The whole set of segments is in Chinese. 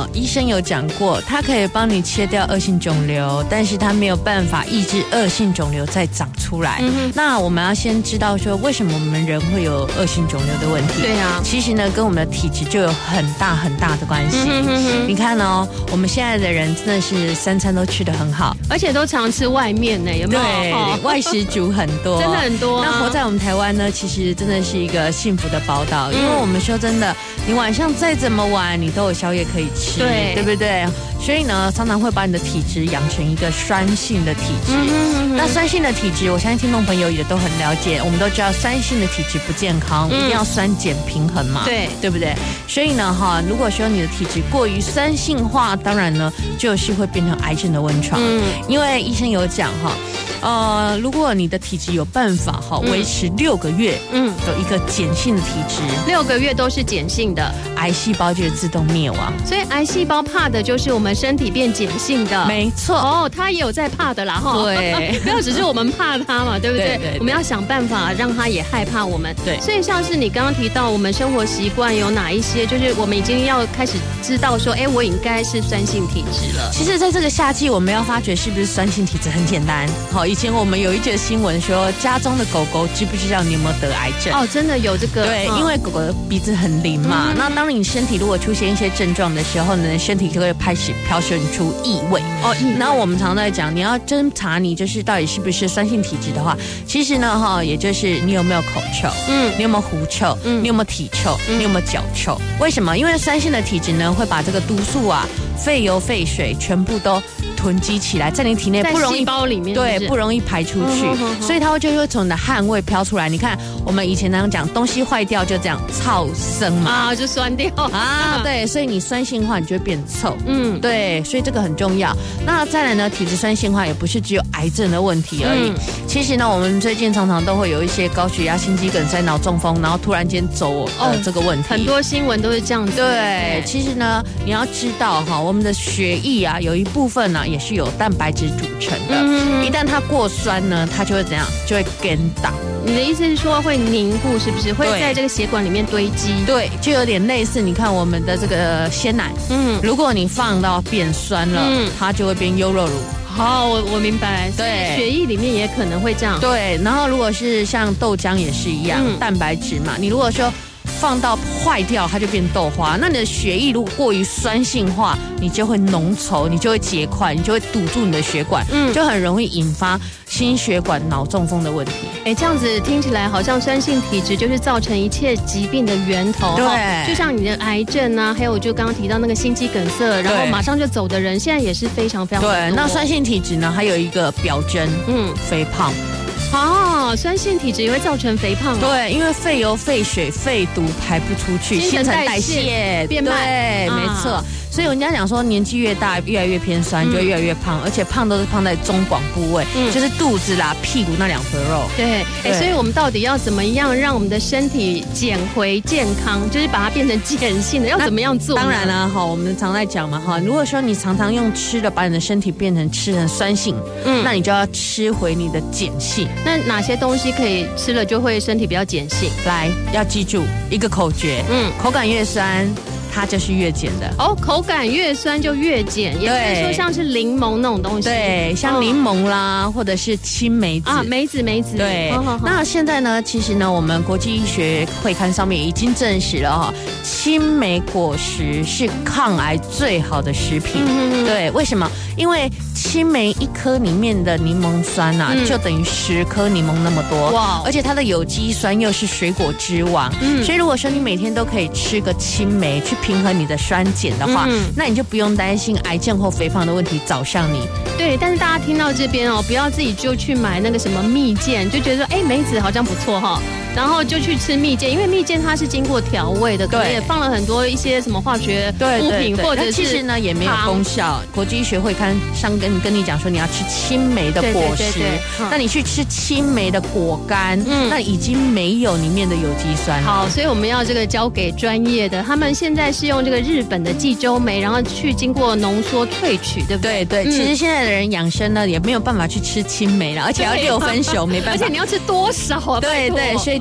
医生有讲过，它可以帮你切掉恶性肿瘤，但是它没有办法抑制恶性肿瘤再长出来。那我们要先知道说，为什么我们人会有恶性肿瘤的问题？ 对啊， 其实呢，跟我们的体质就有很大很大的关系。你看哦，我们现在的人真的是3餐都吃得很好， 而且都常吃外面呢，有没有？ 对，外食族很多， 真的很多啊。 那活在我们台湾呢，其实真的是一个幸福的宝岛，因为我们说真的，你晚上再怎么晚，你都有宵夜可以吃，对不对？所以呢，常常会把你的体质养成一个酸性的体质。那酸性的体质，我相信听众朋友也都很了解，我们都知道酸性的体质不健康，一定要酸碱平衡嘛，对不对？所以呢，如果说你的体质过于酸性化，当然呢，就是会变成癌症的温床。因为医生有讲如果你的体质有办法维持6个月，有一个碱性的体质 ，6个月都是碱性的， 癌细胞就自动灭亡。 所以癌细胞怕的就是我们身体变碱性的， 没错。 它也有在怕的啦， 对， 不要只是我们怕它嘛，对不对？ 对， 我们要想办法让它也害怕我们。 对， 所以像是你刚刚提到，我们生活习惯有哪一些，就是我们已经要开始知道说，我应该是酸性体质了。 其实，在这个夏季，我们要发觉是不是酸性体质很简单。以前我们有一则新闻说，家中的狗狗知不知道你有没有得癌症？ 真的有这个。 对，因为狗狗的鼻子很灵嘛，那当你身体如果出现一些症状的时候呢，身体就会开始飘射出异味。那我们常在讲，你要侦查你就是到底是不是酸性体质的话，其实呢也就是你有没有口臭，你有没有狐臭，你有没有体臭，你有没有脚臭？为什么？因为酸性的体质呢，会把这个毒素废油、废水全部都囤积起来，在你体内不容易， 在细胞里面对，不容易排出去，所以它就会从你的汗味飘出来。你看，我们以前常讲，东西坏掉就这样臭生嘛， 就酸掉对，所以你酸性化，你就会变臭。对，所以这个很重要。那再来呢，体质酸性化也不是只有癌症的问题而已。其实呢，我们最近常常都会有一些高血压、心肌梗塞、脑中风，然后突然间走这个问题， 很多新闻都是这样子。 对，其实呢，你要知道我们的血液有一部分也是由蛋白质组成的。一旦它过酸呢，它就会怎样？就会跟档。 你的意思是说会凝固，是不是？会在这个血管里面堆积？ 对，就有点类似。你看我们的这个鲜奶，如果你放到变酸了，它就会变优酪乳。 好，我明白。对，血液里面也可能会这样。 对，然后如果是像豆浆也是一样，蛋白质嘛，你如果说放到坏掉，它就变豆花。那你的血液如果过于酸性化，你就会浓稠，你就会结块，你就会堵住你的血管，就很容易引发心血管、脑中风的问题。 这样子听起来好像酸性体质就是造成一切疾病的源头。 对， 就像你的癌症啊，还有就刚刚提到那个心肌梗塞，然后马上就走的人，现在也是非常非常多。 对，那酸性体质呢，还有一个表征，肥胖。 酸性体质也会造成肥胖。 对，因为废油、废水、废毒排不出去， 新陈代谢变慢。 对，没错。所以人家讲说，年纪越大，越来越偏酸，就会越来越胖，而且胖都是胖在中广部位，就是肚子啦、屁股那2坨肉。 对，所以我们到底要怎么样让我们的身体减回健康，就是把它变成碱性的，要怎么样做？ 当然啦，我们常在讲嘛，如果说你常常用吃的把你的身体吃成酸性，那你就要吃回你的碱性。 那哪些东西可以吃了就会身体比较碱性？ 来，要记住一个口诀，口感越酸，它就是越碱的。 口感越酸就越碱，也就是说像是柠檬那种东西。 对，像柠檬啦，或者是青梅子梅子。 对，那现在呢，其实呢，我们国际医学会刊上面已经证实了青梅果实是抗癌最好的食品。对，为什么？因为青梅1颗里面的柠檬酸就等于10颗柠檬那么多。哇！而且它的有机酸又是水果之王。所以如果说你每天都可以吃个青梅去平衡你的酸碱的话，那你就不用担心癌症或肥胖的问题找上你。 对，但是大家听到这边不要自己就去买那个什么蜜饯，就觉得说梅子好像不错然后就去吃蜜饯，因为蜜饯它是经过调味的，可能也放了很多一些什么化学物品，或者是其实呢也没有功效。国际医学会刊上跟你讲说你要吃青梅的果实，那你去吃青梅的果干，那已经没有里面的有机酸了。 好，所以我们要这个交给专业的，他们现在是用这个日本的济州梅，然后去经过浓缩萃取，对不对？ 对，其实现在的人养生呢也没有办法去吃青梅了，而且要6分熟，没办法。 而且你要吃多少啊？ 对，所以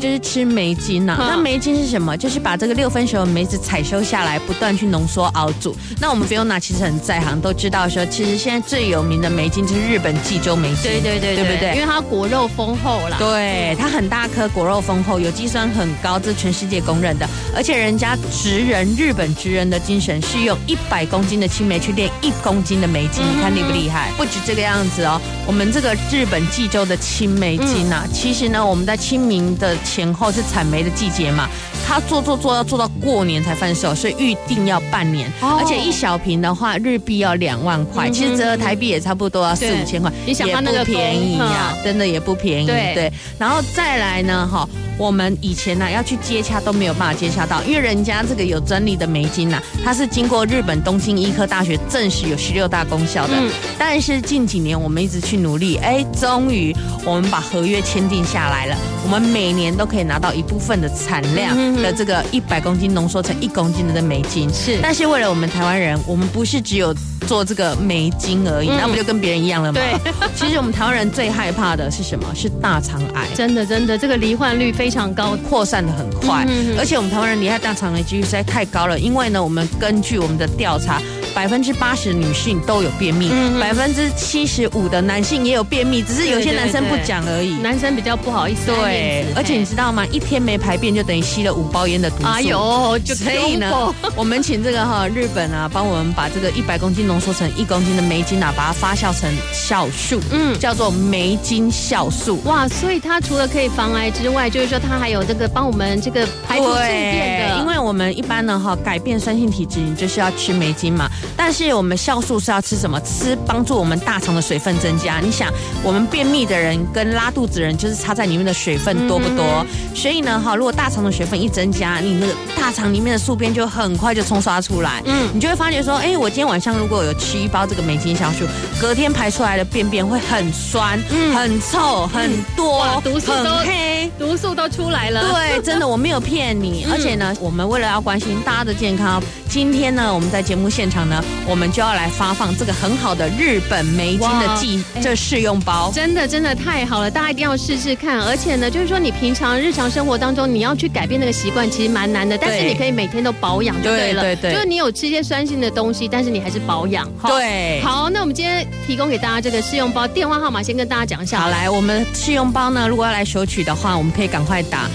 就是吃梅精呐。那梅精是什么？就是把这个6分熟的梅子采收下来，不断去浓缩熬煮。那我们Fiona其实很在行，都知道说，其实现在最有名的梅精就是日本济州梅精，对不对？ 因为它果肉丰厚啦， 对，它很大颗，果肉丰厚，有机酸很高，这是全世界公认的。而且人家日本职人的精神是用100公斤的青梅去炼1公斤的梅精，你看厉不厉害？不止这个样子哦，我们这个日本济州的青梅精啊，其实呢，我们在清明的前后是采梅的季节嘛，它做要做到过年才贩售，所以预定要半年，而且1小瓶的话日币要2万块，其实折合台币也差不多要4、5千块， 你想它那个也不便宜呀，真的也不便宜。对，然后再来呢，我们以前呢要去接洽都没有办法接洽到，因为人家这个有专利的梅精呐，它是经过日本东京医科大学证实有16大功效的。但是近几年我们一直去努力，终于我们把合约签订下来了，我们每年都可以拿到一部分的产量的这个100公斤浓缩成1公斤的梅精。是，但是为了我们台湾人，我们不是只有做这个梅精而已，那不就跟别人一样了吗？对，其实我们台湾人最害怕的是什么？是大肠癌。真的，这个罹患率非常高，扩散的很快，而且我们台湾人罹害大肠癌几率实在太高了。因为呢，我们根据我们的调查，80%女性都有便秘，75%的男性也有便秘，只是有些男生不讲而已。男生比较不好意思。对，而且你知道吗？一天没排便就等于吸了5包烟的毒素。哎呦，所以呢，我们请这个日本啊，帮我们把这个100公斤浓缩成1公斤的梅精啊，把它发酵成酵素，叫做梅精酵素。哇，所以它除了可以防癌之外，就是说它还有这个帮我们这个排毒顺便的。因为我们一般呢改变酸性体质，你就是要吃梅精嘛。但是我们酵素是要吃什么？吃帮助我们大肠的水分增加。你想，我们便秘的人跟拉肚子的人就是差在里面的水分多不多。所以呢如果大肠的水分一增加，你那个大肠里面的宿便就很快就冲刷出来。你就会发觉说，我今天晚上如果有吃1包这个梅精酵素，隔天排出来的便便会很酸、很臭、很多、很黑，毒素都出来了。对，真的我没有骗你。而且呢，我们为了要关心大家的健康，今天呢，我们在节目现场呢，我们就要来发放这个很好的日本梅精的这试用包。真的太好了，大家一定要试试看。而且呢，就是说你平常日常生活当中，你要去改变那个习惯，其实蛮难的。但是你可以每天都保养就对了。对，就是你有吃一些酸性的东西，但是你还是保养。对，好，那我们今天提供给大家这个试用包，电话号码先跟大家讲一下。好，来，我们试用包呢，如果要来索取的话，我们可以赶快打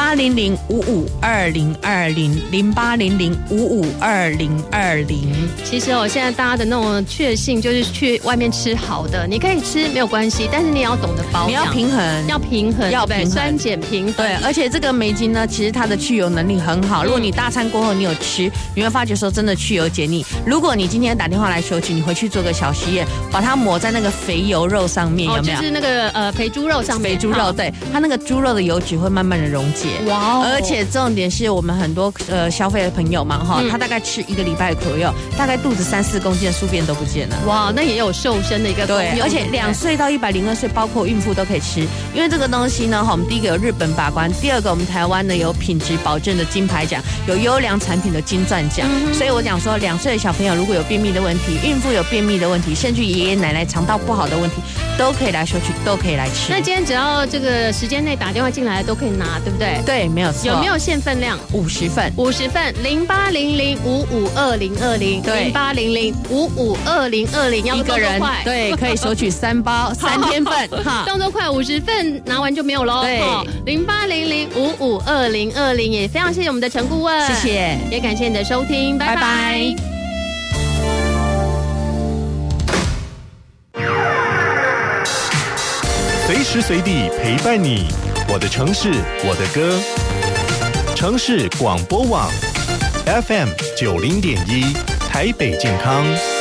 08005520200800552020。其实现在大家的那种确信就是去外面吃好的，你可以吃没有关系，但是你也要懂得保养，你要平衡，酸碱平衡。对，而且这个梅精呢，其实它的去油能力很好。如果你大餐过后你有吃，你会发觉说真的去油解腻。如果你今天打电话来索取，你回去做个小实验，把它抹在那个肥油肉上面，有没有？就是那个肥猪肉上面。肥猪肉，对，它那个猪肉的油脂会慢慢的溶解。哇哦！而且重点是我们很多消费的朋友嘛他大概吃1个礼拜左右，大概肚子3、4公斤的宿便都不见了。哇，那也有瘦身的一个功用。对，而且2岁到102岁，包括孕妇都可以吃。因为这个东西呢，我们第一个有日本把关，第二个我们台湾呢有品质保证的金牌奖，有优良产品的金钻奖。所以我讲说，2岁的小朋友如果有便秘的问题，孕妇有便秘的问题，甚至爷爷奶奶肠道不好的问题，都可以来索取，都可以来吃。那今天只要这个时间内打电话进来都可以拿，对不对？对，没有错。有没有限分量？50份，50份，0800552020，对，0800552020，要一个人对，可以索取3包3天份，动作快，50份拿完就没有喽。对，0800552020，也非常谢谢我们的陈顾问，谢谢，也感谢你的收听，拜拜。 随时随地陪伴你，我的城市，我的歌。城市广播网 FM90.1，台北健康。